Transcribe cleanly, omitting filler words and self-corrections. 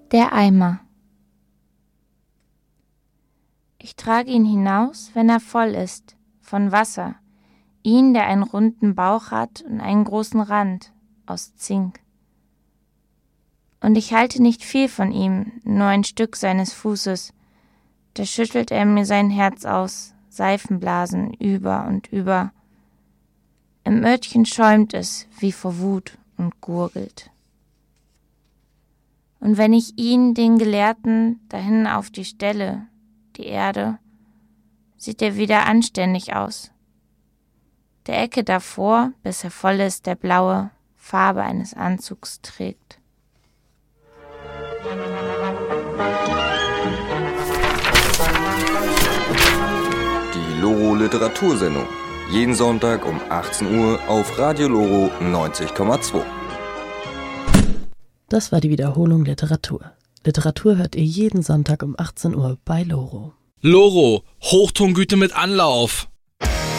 Der Eimer. Ich trage ihn hinaus, wenn er voll ist, von Wasser, ihn, der einen runden Bauch hat und einen großen Rand aus Zink. Und ich halte nicht viel von ihm, nur ein Stück seines Fußes, da schüttelt er mir sein Herz aus, Seifenblasen über und über. Im Örtchen schäumt es wie vor Wut und gurgelt. Und wenn ich ihn, den Gelehrten, dahin auf die Stelle, die Erde, sieht er wieder anständig aus. Der Ecke davor, bis er voll ist, der blaue Farbe eines Anzugs trägt. Die Loro Literatursendung. Jeden Sonntag um 18 Uhr auf Radio Loro 90,2. Das war die Wiederholung Literatur. Literatur hört ihr jeden Sonntag um 18 Uhr bei Loro. Loro, Hochtongüte mit Anlauf.